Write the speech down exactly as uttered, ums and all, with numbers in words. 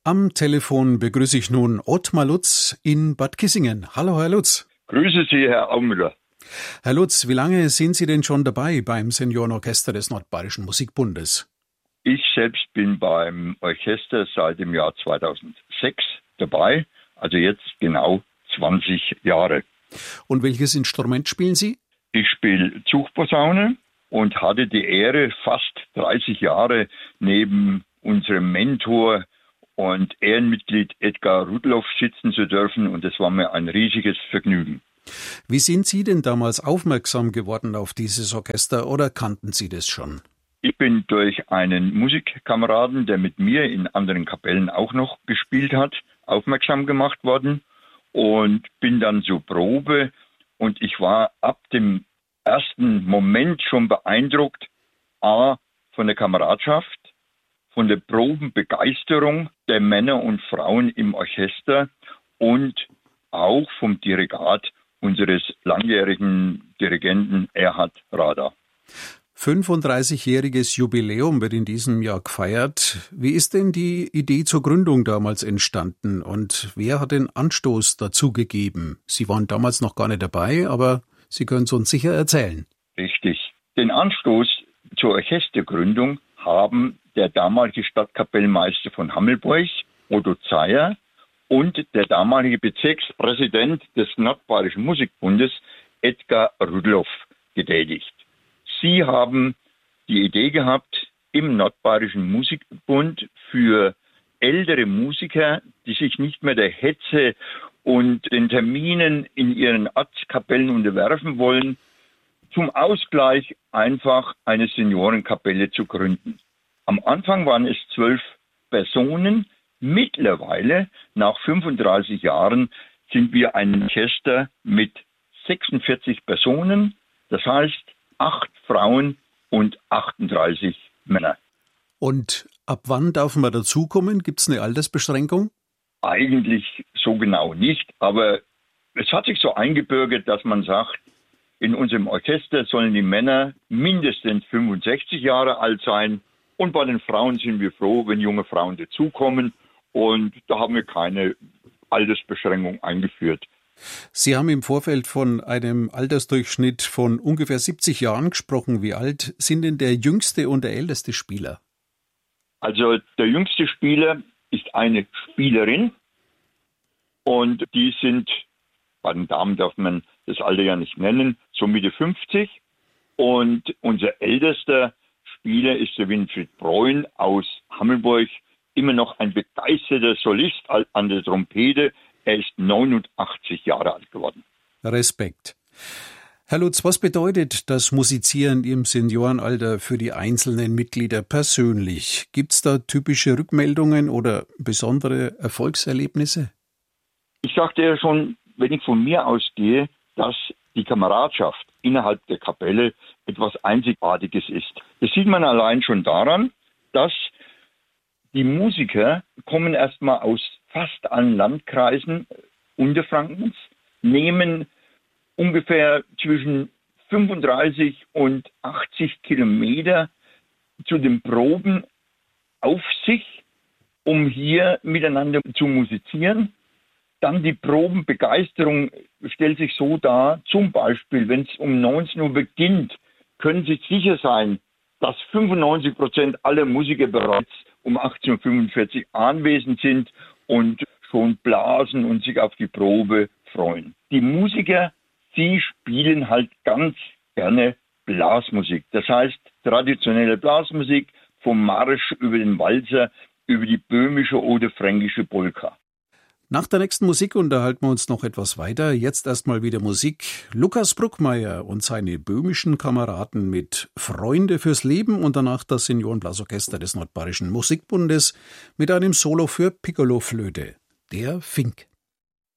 Am Telefon begrüße ich nun Ottmar Lutz in Bad Kissingen. Hallo, Herr Lutz. Grüße Sie, Herr Aumüller. Herr Lutz, wie lange sind Sie denn schon dabei beim Seniorenorchester des Nordbayerischen Musikbundes? Ich selbst bin beim Orchester seit dem Jahr zweitausendsechs dabei, also jetzt genau zwanzig Jahre. Und welches Instrument spielen Sie? Ich spiele Zugposaune und hatte die Ehre, fast dreißig Jahre neben unserem Mentor und Ehrenmitglied Edgar Rudloff sitzen zu dürfen, und es war mir ein riesiges Vergnügen. Wie sind Sie denn damals aufmerksam geworden auf dieses Orchester, oder kannten Sie das schon? Ich bin durch einen Musikkameraden, der mit mir in anderen Kapellen auch noch gespielt hat, aufmerksam gemacht worden und bin dann zur Probe, und ich war ab dem ersten Moment schon beeindruckt, a, von der Kameradschaft, von der Probenbegeisterung der Männer und Frauen im Orchester und auch vom Dirigat unseres langjährigen Dirigenten Erhard Rader. fünfunddreißigjähriges Jubiläum wird in diesem Jahr gefeiert. Wie ist denn die Idee zur Gründung damals entstanden und wer hat den Anstoß dazu gegeben? Sie waren damals noch gar nicht dabei, aber Sie können es uns sicher erzählen. Richtig. Den Anstoß zur Orchestergründung haben der damalige Stadtkapellmeister von Hammelburg, Otto Zeyer, und der damalige Bezirkspräsident des Nordbayerischen Musikbundes, Edgar Rudloff, getätigt. Sie haben die Idee gehabt, im Nordbayerischen Musikbund für ältere Musiker, die sich nicht mehr der Hetze und den Terminen in ihren Ortskapellen unterwerfen wollen, zum Ausgleich einfach eine Seniorenkapelle zu gründen. Am Anfang waren es zwölf Personen. Mittlerweile, nach fünfunddreißig Jahren, sind wir ein Orchester mit sechsundvierzig Personen. Das heißt, acht Frauen und achtunddreißig Männer. Und ab wann darf man dazukommen? Gibt es eine Altersbeschränkung? Eigentlich so genau nicht, aber es hat sich so eingebürgert, dass man sagt, in unserem Orchester sollen die Männer mindestens fünfundsechzig Jahre alt sein, und bei den Frauen sind wir froh, wenn junge Frauen dazukommen, und da haben wir keine Altersbeschränkung eingeführt. Sie haben im Vorfeld von einem Altersdurchschnitt von ungefähr siebzig Jahren gesprochen. Wie alt sind denn der jüngste und der älteste Spieler? Also der jüngste Spieler ist eine Spielerin, und die sind, bei den Damen darf man das Alter ja nicht nennen, so Mitte fünfzig. Und unser ältester Spieler ist der Winfried Breun aus Hammelburg, immer noch ein begeisterter Solist an der Trompete. Er ist neunundachtzig Jahre alt geworden. Respekt. Herr Lutz, was bedeutet das Musizieren im Seniorenalter für die einzelnen Mitglieder persönlich? Gibt es da typische Rückmeldungen oder besondere Erfolgserlebnisse? Ich sagte ja schon, wenn ich von mir ausgehe, dass die Kameradschaft innerhalb der Kapelle etwas Einzigartiges ist. Das sieht man allein schon daran, dass die Musiker kommen erstmal aus fast allen Landkreisen Unterfrankens, nehmen ungefähr zwischen fünfunddreißig und achtzig Kilometer zu den Proben auf sich, um hier miteinander zu musizieren. Dann die Probenbegeisterung stellt sich so dar, zum Beispiel, wenn es um neunzehn Uhr beginnt, können Sie sicher sein, dass fünfundneunzig Prozent aller Musiker bereits um achtzehn Uhr fünfundvierzig anwesend sind und schon blasen und sich auf die Probe freuen. Die Musiker, sie spielen halt ganz gerne Blasmusik. Das heißt, traditionelle Blasmusik vom Marsch über den Walzer, über die böhmische oder fränkische Polka. Nach der nächsten Musik unterhalten wir uns noch etwas weiter. Jetzt erstmal wieder Musik. Lukas Bruckmeier und seine böhmischen Kameraden mit Freunde fürs Leben und danach das Seniorenblasorchester des Nordbayerischen Musikbundes mit einem Solo für Piccoloflöte, der Fink.